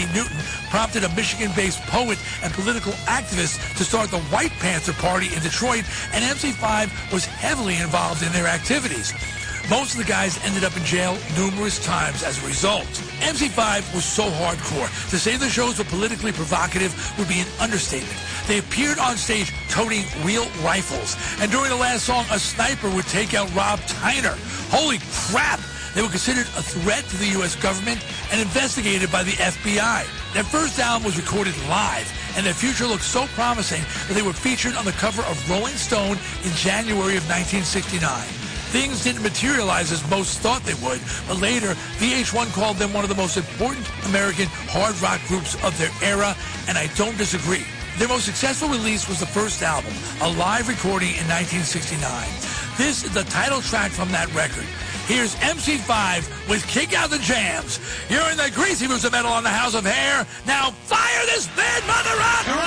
Newton prompted a Michigan-based poet and political activist to start the White Panther Party in Detroit, and MC5 was heavily involved in their activities. Most of the guys ended up in jail numerous times as a result. MC5 was so hardcore. To say the shows were politically provocative would be an understatement. They appeared on stage toting real rifles, and during the last song, a sniper would take out Rob Tyner. Holy crap! They were considered a threat to the U.S. government and investigated by the FBI. Their first album was recorded live, and their future looked so promising that they were featured on the cover of Rolling Stone in January of 1969. Things didn't materialize as most thought they would, but later, VH1 called them one of the most important American hard rock groups of their era, and I don't disagree. Their most successful release was the first album, a live recording in 1969. This is the title track from that record. Here's MC5 with Kick Out the Jams. You're in the Greasy Roots of Metal on the House of Hair. Now fire this bad mother up!